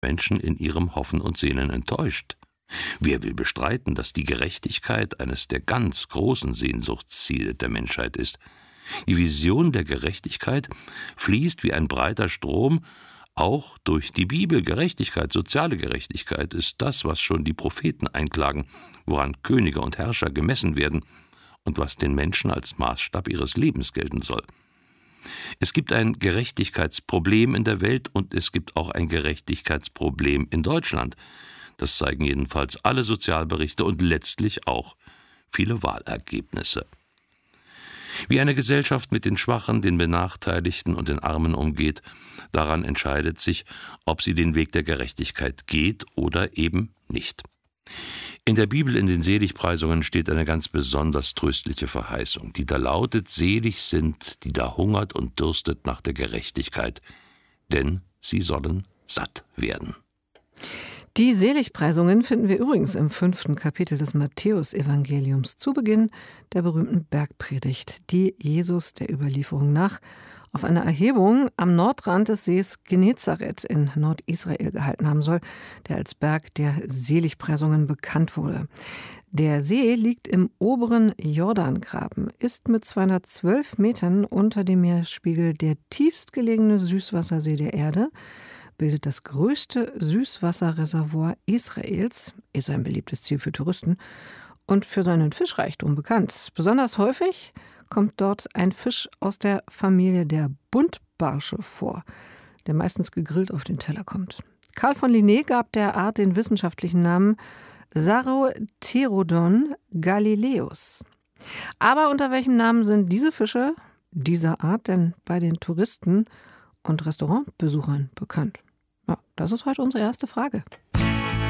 Menschen in ihrem Hoffen und Sehnen enttäuscht. Wer will bestreiten, dass die Gerechtigkeit eines der ganz großen Sehnsuchtsziele der Menschheit ist? Die Vision der Gerechtigkeit fließt wie ein breiter Strom auch durch die Bibel. Gerechtigkeit, soziale Gerechtigkeit ist das, was schon die Propheten einklagen, woran Könige und Herrscher gemessen werden und was den Menschen als Maßstab ihres Lebens gelten soll. Es gibt ein Gerechtigkeitsproblem in der Welt und es gibt auch ein Gerechtigkeitsproblem in Deutschland. Das zeigen jedenfalls alle Sozialberichte und letztlich auch viele Wahlergebnisse. Wie eine Gesellschaft mit den Schwachen, den Benachteiligten und den Armen umgeht, daran entscheidet sich, ob sie den Weg der Gerechtigkeit geht oder eben nicht. In der Bibel, in den Seligpreisungen, steht eine ganz besonders tröstliche Verheißung, die da lautet: Selig sind, die da hungert und dürstet nach der Gerechtigkeit, denn sie sollen satt werden. Die Seligpreisungen finden wir übrigens im 5. Kapitel des Matthäusevangeliums zu Beginn der berühmten Bergpredigt, die Jesus der Überlieferung nach auf einer Erhebung am Nordrand des Sees Genezareth in Nordisrael gehalten haben soll, der als Berg der Seligpreisungen bekannt wurde. Der See liegt im oberen Jordangraben, ist mit 212 Metern unter dem Meeresspiegel der tiefstgelegene Süßwassersee der Erde, bildet das größte Süßwasserreservoir Israels, ist ein beliebtes Ziel für Touristen und für seinen Fischreichtum bekannt. Besonders häufig kommt dort ein Fisch aus der Familie der Buntbarsche vor, der meistens gegrillt auf den Teller kommt. Karl von Linné gab der Art den wissenschaftlichen Namen Saroterodon galileus. Aber unter welchem Namen sind diese Fische dieser Art denn bei den Touristen und Restaurantbesuchern bekannt? Ja, das ist heute unsere erste Frage.